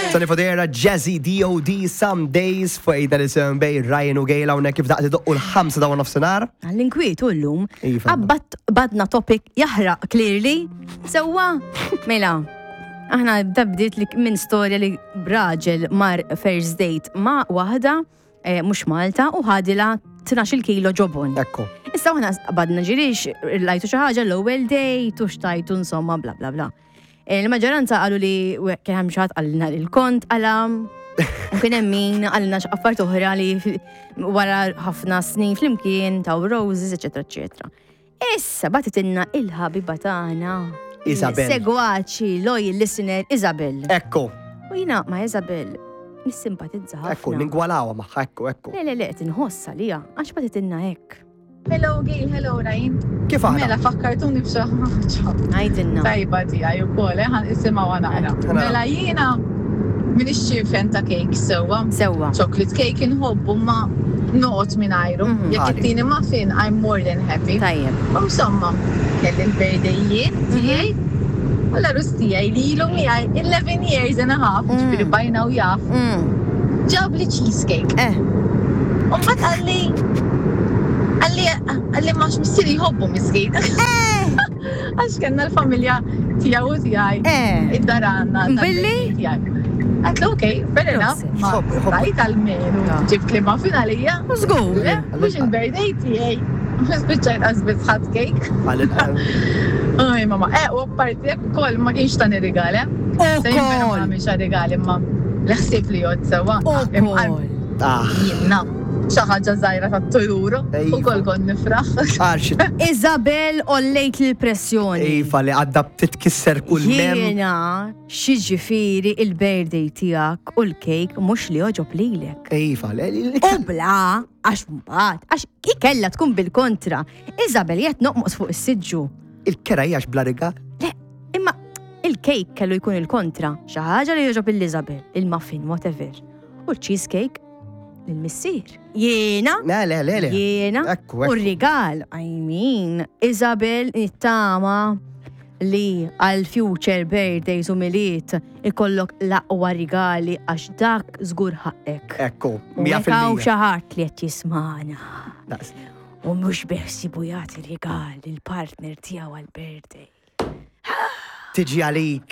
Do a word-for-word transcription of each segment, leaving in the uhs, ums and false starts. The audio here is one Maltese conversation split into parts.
Sani Fodera, Jazzy D O D, Some Days, fejda li sem bej Ryan u Gejla unnek kif daqti doqqu l-ħamsa dawn nofsenar. Għall-inkwiet u l-lum, għabbat badna topic jahraq clearly, sewa, mela, aħna dabdiet li minn storja li braġel mar first date ma' wahda, mux Malta, u ħadila tnax-il kilo ġobon. Ekku. Issa aħna badna ġirix, lajtu xaħġa l-ewwel date, u xtajtu insomma, bla bla bla. Il-maġġoranza qalu li kien hemm xaħat għalna il-kont għalam, u kien hemm min għalna x'affarijiet oħra li wara ħafna snin flimkien taw roses, eċetera, eċetera. Issa batitilna il-ħabiba tagħna. Isabel. Segwaċi, loyal listener, Isabel. Ekku. U jina ma' Isabel nissimpatizza ħafna. Ekku, ningwalawa maħħa, ekku, ekku. Le, le, le, tinħossa li għax batitilna hekk. Hello, Gail, hello, Ryan. Kif għana? Mela, fakkartuni b'xaħġa. Għajdinna. Tajba ti għaj u kol, għan isimaw għana. Mela, jina min ixċirfen ta' cake sewa. Sewa. Chocolate cake inħobbu ma noqot minn ajru. Jek it-tini muffin, I'm more than happy. Tajjeb. U insomma, kelli l-birthday jien, tijaj. U l-arus tijaj li ilu miħaj eleven years and a half, ġbiri bajna u jaf. Ġab li cheesecake. Eh. U mbagħad għalli Għalli, għalli maċ missiri jħobbu miskejt. Għax kanna l-familja tijaw u tijaj. Id-daranna. Billi? Għatlu, okej, fair enough. Ma rajt għal-menu. Ġib klima finalija. Użgur. Mux il-birthday tijaj. Spiċċajt għazbit hot cake. Uj, mama, eh, u parti kol ma kienx tani rigali. U kol. Ma kienx rigali, ma l-ħsib li jod sewa. U kol. Jimna. xaħġa zaħira ta' t-tujuru, u kol kon nifraħ. Għarxit. Isabel ollejt l-pressjoni. Iva li għadda titkisser kull mem. Jena, xieġifiri il-birthday tijak u l-kejk mux li oġob lilek. Iva li. U bla, għax mbat, għax ikella tkun bil-kontra. Isabel jett noqmos fuq is-sidġu. Il-kera jax bla riga? Le, imma il-kejk kellu jkun il-kontra. Xaħġa li joġob il-Isabel, il-muffin, whatever. U l-cheesecake il-missir. Jena, Le, le, le, le. jena, Ekku, u ekku. r-rigal, I mean, Isabel nittama li għal-future birthdays u miliet ikollok laqwa rigali għax dak zgur ħaqek. Ekku, U mija mekaw fil-mija. xaħat li għet jismana. Daqs. U mux beħsibu jgħati rigal il-partner tijaw għal-birthday. Tiġi għalik.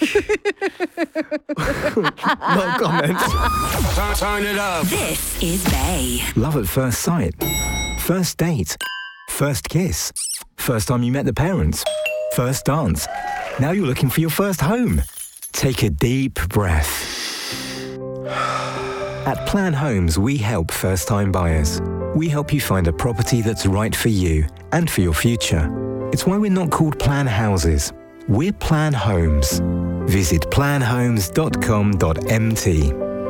No comment. Turn it up. This is Bay. Love at first sight. First date. First kiss. First time you met the parents. First dance. Now you're looking for your first home. Take a deep breath. At Plan Homes, we help first-time buyers. We help you find a property that's right for you and for your future. It's why we're not called Plan Houses. We're Plan Homes. Visit plan homes dot com dot m t.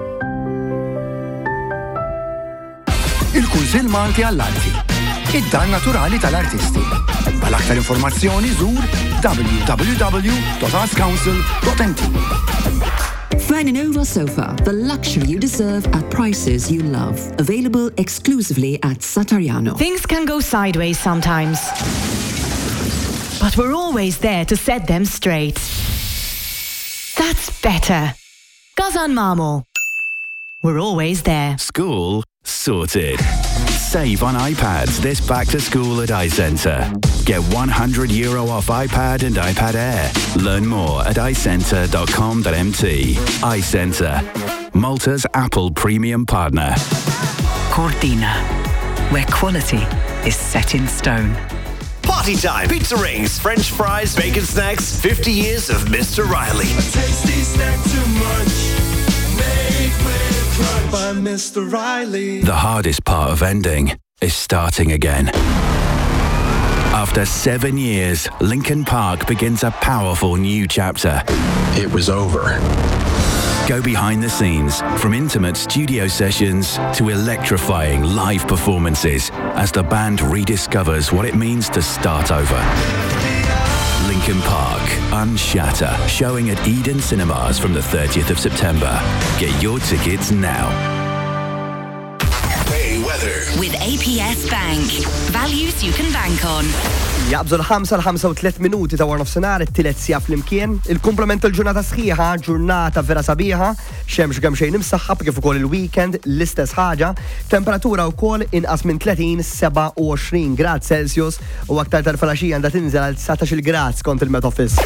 Il-Kunsill Malti għall-Arti. Id-dar naturali tal-artisti. Għal aktar informazzjoni żur w w w dot arts council dot m t. Fernanova Sofa, the luxury you deserve at prices you love. Available exclusively at Satariano. Things can go sideways sometimes, but we're always there to set them straight. That's better. Gazan Mamo. We're always there. School sorted. Save on iPads this back to school at iCentre. Get one hundred euro off iPad and iPad Air. Learn more at i centre dot com dot m t. iCentre, Malta's Apple premium partner. Cortina, where quality is set in stone. Party time! Pizza rings, French fries, bacon snacks, fifty years of Mister Riley. A tasty snack too much. Made with crunch by Mister Riley. The hardest part of ending is starting again. After seven years, Lincoln Park begins a powerful new chapter. It was over. Go behind the scenes, from intimate studio sessions to electrifying live performances as the band rediscovers what it means to start over. Lincoln Park, Unshatter, showing at Eden Cinemas from the thirtieth of September. Get your tickets now. Hey, weather. weather. With A P S Bank. Values you can bank on. Jaqbżu l-ħamsa l-ħamsa u tliet minuti ta' warnof senar, it-tielet sija fl-imkien. Il-komplement il-ġurnata sħiħa, ġurnata vera sabiħa, xemx kemm xejn imsaħħab kif ukoll il-weekend, l-istess ħaġa. Temperatura wkoll inqas minn tletin seba' u għoxrin grad Celsius u aktar tal-falaxija għandha tinżel għal tsatax-il grad skont il-Met Office.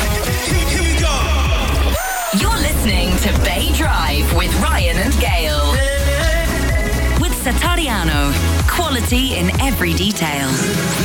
You're listening to Bay Drive with Ryan and Gail. With Satariano. Quality in every detail.